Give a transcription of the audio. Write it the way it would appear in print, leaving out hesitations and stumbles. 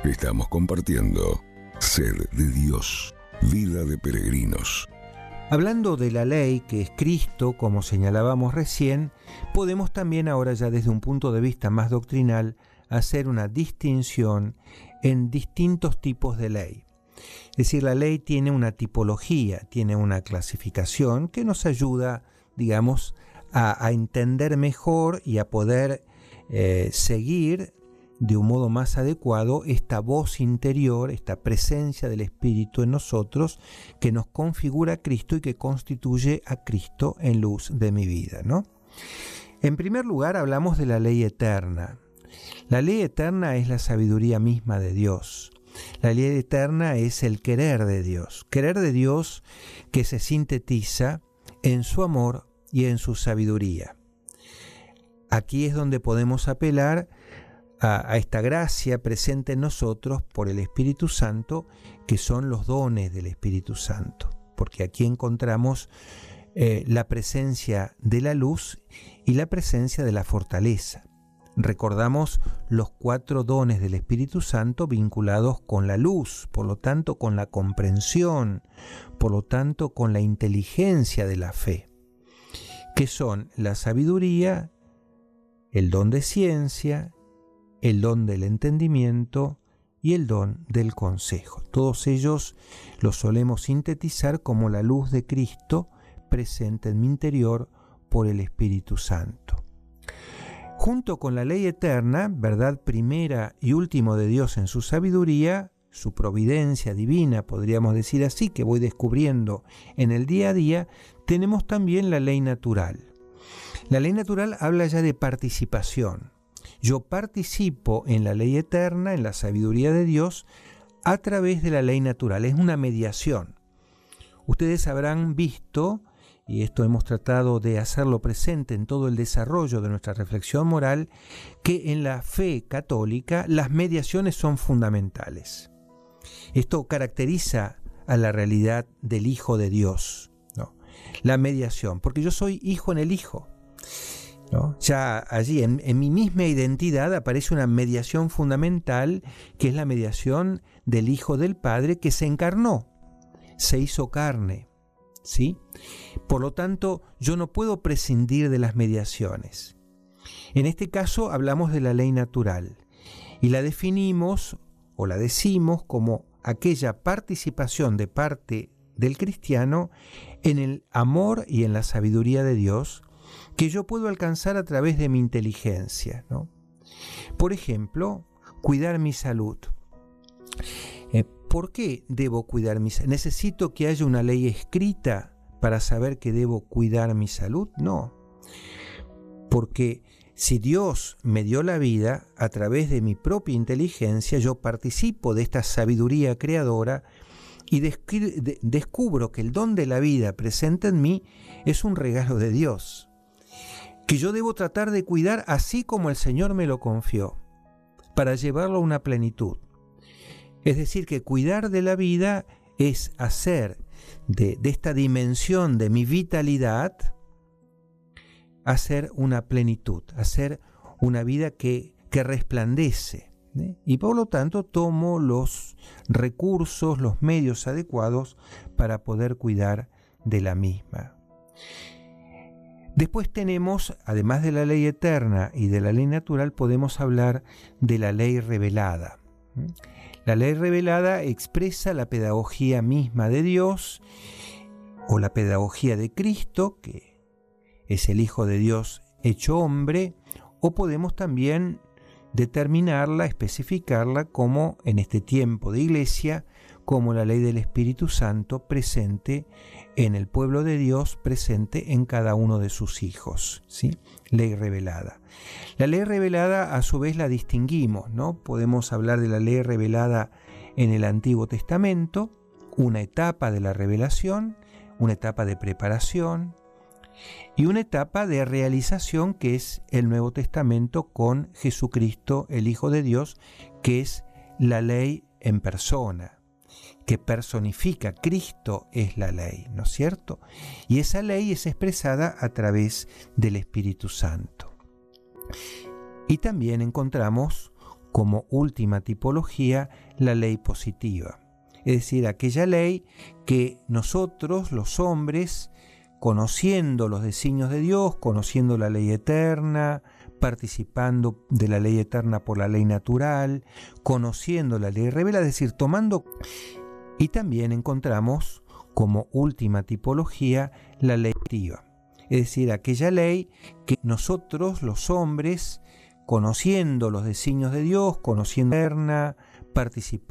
Estamos compartiendo Sed de Dios, vida de peregrinos. Hablando de la ley, que es Cristo, como señalábamos recién, podemos también ahora ya desde un punto de vista más doctrinal hacer una distinción en distintos tipos de ley. Es decir, la ley tiene una tipología, tiene una clasificación que nos ayuda, digamos, a entender mejor y a poder seguir de un modo más adecuado esta voz interior, esta presencia del Espíritu en nosotros que nos configura a Cristo y que constituye a Cristo en luz de mi vida, ¿no? En primer lugar, hablamos de la ley eterna. La ley eterna es la sabiduría misma de Dios. La ley eterna es el querer de Dios que se sintetiza en su amor y en su sabiduría. Aquí es donde podemos apelar a esta gracia presente en nosotros por el Espíritu Santo, que son los dones del Espíritu Santo, porque aquí encontramos la presencia de la luz y la presencia de la fortaleza. Recordamos los 4 dones del Espíritu Santo vinculados con la luz, por lo tanto con la comprensión, por lo tanto con la inteligencia de la fe, que son la sabiduría, el don de ciencia, el don del entendimiento y el don del consejo. Todos ellos los solemos sintetizar como la luz de Cristo presente en mi interior por el Espíritu Santo. Junto con la ley eterna, verdad primera y último de Dios en su sabiduría, su providencia divina, podríamos decir así, que voy descubriendo en el día a día, tenemos también la ley natural. La ley natural habla ya de participación. Yo participo en la ley eterna, en la sabiduría de Dios, a través de la ley natural. Es una mediación. Ustedes habrán visto, y esto hemos tratado de hacerlo presente en todo el desarrollo de nuestra reflexión moral, que en la fe católica las mediaciones son fundamentales. Esto caracteriza a la realidad del Hijo de Dios, ¿no? La mediación, porque yo soy hijo en el Hijo, ¿no? Ya allí en mi misma identidad aparece una mediación fundamental, que es la mediación del Hijo del Padre que se encarnó, se hizo carne, ¿sí? Por lo tanto, yo no puedo prescindir de las mediaciones. En este caso hablamos de la ley natural y la definimos o la decimos como aquella participación de parte del cristiano en el amor y en la sabiduría de Dios que yo puedo alcanzar a través de mi inteligencia, ¿no? Por ejemplo, cuidar mi salud. ¿Por qué debo cuidar mi salud? ¿Necesito que haya una ley escrita para saber que debo cuidar mi salud? No. Porque si Dios me dio la vida, a través de mi propia inteligencia, yo participo de esta sabiduría creadora y descubro que el don de la vida presente en mí es un regalo de Dios, que yo debo tratar de cuidar así como el Señor me lo confió, para llevarlo a una plenitud. Es decir, que cuidar de la vida es hacer de esta dimensión de mi vitalidad, hacer una plenitud, hacer una vida que resplandece, ¿eh? Y por lo tanto tomo los recursos, los medios adecuados para poder cuidar de la misma. Después tenemos, además de la ley eterna y de la ley natural, podemos hablar de la ley revelada. La ley revelada expresa la pedagogía misma de Dios o la pedagogía de Cristo, que es el Hijo de Dios hecho hombre, o podemos también determinarla, especificarla como en este tiempo de iglesia, como la ley del Espíritu Santo presente en el pueblo de Dios, presente en cada uno de sus hijos, ¿sí? Ley revelada. La ley revelada a su vez la distinguimos, ¿no? Podemos hablar de la ley revelada en el Antiguo Testamento, una etapa de la revelación, una etapa de preparación y una etapa de realización que es el Nuevo Testamento con Jesucristo, el Hijo de Dios, que es la ley en persona, que personifica. Cristo es la ley, ¿no es cierto? Y esa ley es expresada a través del Espíritu Santo. Y también encontramos como última tipología la ley positiva, es decir, aquella ley que nosotros, los hombres, conociendo los designios de Dios, conociendo la ley eterna, participando de la ley eterna por la ley natural, conociendo la ley revela, es decir, tomando. Y también encontramos como última tipología la ley positiva, es decir, aquella ley que nosotros, los hombres, conociendo los designios de Dios, conociendo la ley eterna, participando